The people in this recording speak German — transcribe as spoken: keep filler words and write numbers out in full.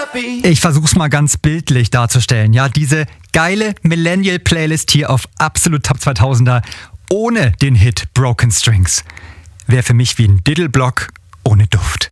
Ich versuch's mal ganz bildlich darzustellen. Ja, diese geile Millennial-Playlist hier auf Absolut Top zweitausender ohne den Hit Broken Strings. Wäre für mich wie ein Diddleblock ohne Duft.